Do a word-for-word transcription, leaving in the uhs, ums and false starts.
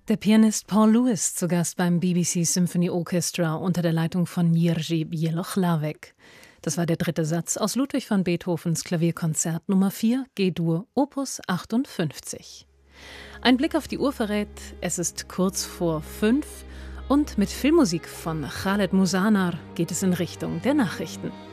Der Pianist Paul Lewis zu Gast beim B B C Symphony Orchestra unter der Leitung von Jiří Bělohlávek. Das war der dritte Satz aus Ludwig van Beethovens Klavierkonzert Nummer vier, G-Dur, Opus achtundfünfzig. Ein Blick auf die Uhr verrät, es ist kurz vor fünf und mit Filmmusik von Khaled Musanar geht es in Richtung der Nachrichten.